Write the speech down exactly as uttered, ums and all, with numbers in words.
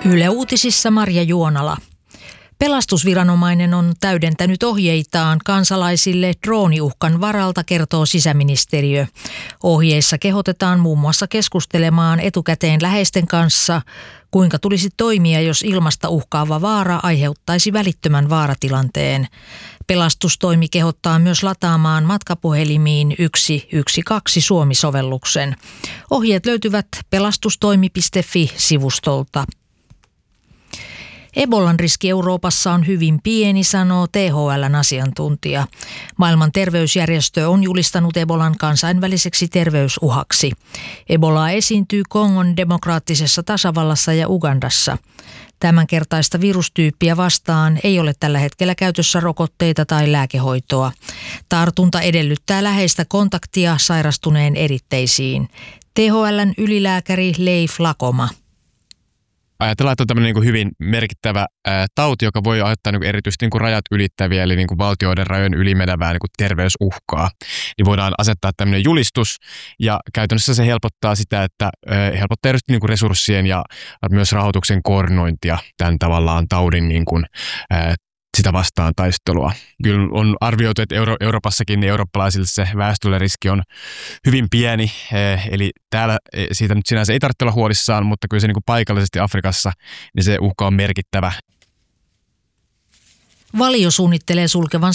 Yle Uutisissa Marja Juonala. Pelastusviranomainen on täydentänyt ohjeitaan kansalaisille drooniuhkan varalta, kertoo sisäministeriö. Ohjeissa kehotetaan muun muassa keskustelemaan etukäteen läheisten kanssa, kuinka tulisi toimia, jos ilmasta uhkaava vaara aiheuttaisi välittömän vaaratilanteen. Pelastustoimi kehottaa myös lataamaan matkapuhelimiin yksi yksi kaksi Suomi-sovelluksen. Ohjeet löytyvät pelastustoimi piste fi-sivustolta. Ebolan riski Euroopassa on hyvin pieni, sanoo T H L:n asiantuntija. Maailman terveysjärjestö on julistanut Ebolan kansainväliseksi terveysuhaksi. Ebolaa esiintyy Kongon demokraattisessa tasavallassa ja Ugandassa. Tämänkertaista virustyyppiä vastaan ei ole tällä hetkellä käytössä rokotteita tai lääkehoitoa. Tartunta edellyttää läheistä kontaktia sairastuneen eritteisiin. T H L:n ylilääkäri Leif Lakoma. Ajatellaan, että on tämmöinen niin hyvin merkittävä ää, tauti, joka voi aiheuttaa niin erityisesti niin rajat ylittäviä, eli niin valtioiden rajojen ylimenevää niin terveysuhkaa. Niin voidaan asettaa tämmöinen julistus, ja käytännössä se helpottaa sitä, että ää, helpottaa erityisesti niin resurssien ja myös rahoituksen koordinointia tämän tavallaan taudin niin kuin, ää, sitä vastaan taistelua. Kyllä on arvioitu, että Euro- Euroopassakin eurooppalaisille se väestölle riski on hyvin pieni, eli täällä siitä nyt sinänsä ei tarvitse olla huolissaan, mutta kyllä se niin kuin paikallisesti Afrikassa, niin se uhka on merkittävä. Valio suunnittelee sulkevan